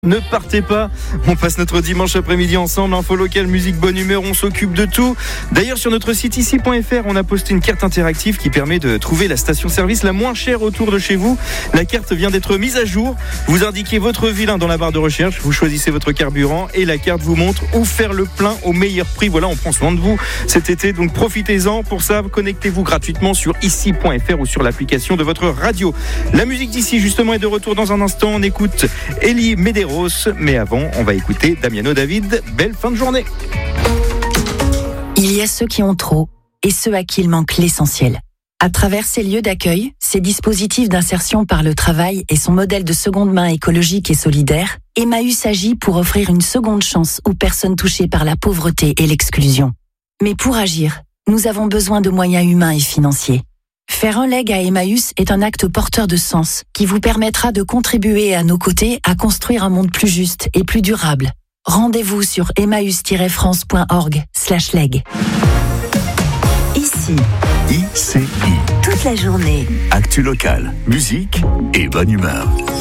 Ne partez pas, on passe notre dimanche après-midi ensemble, info locale, musique, bonne humeur, on s'occupe de tout. D'ailleurs sur notre site ici.fr, on a posté une carte interactive qui permet de trouver la station-service la moins chère autour de chez vous. La carte vient d'être mise à jour, vous indiquez votre ville dans la barre de recherche, vous choisissez votre carburant et la carte vous montre où faire le plein au meilleur prix. Voilà, on prend soin de vous cet été, donc profitez-en. Pour ça, connectez-vous gratuitement sur ici.fr ou sur l'application de votre radio. La musique d'ici justement est de retour dans un instant, on écoute Elie Medeiros. Mais avant, on va écouter Damiano David. Belle fin de journée. Il y a ceux qui ont trop et ceux à qui il manque l'essentiel. À travers ces lieux d'accueil, ces dispositifs d'insertion par le travail et son modèle de seconde main écologique et solidaire, Emmaüs agit pour offrir une seconde chance aux personnes touchées par la pauvreté et l'exclusion. Mais pour agir, nous avons besoin de moyens humains et financiers. Faire un leg à Emmaüs est un acte porteur de sens qui vous permettra de contribuer à nos côtés à construire un monde plus juste et plus durable. Rendez-vous sur emmaüs-france.org/leg. Ici. ICI. Toute la journée. Actu locale, musique et bonne humeur.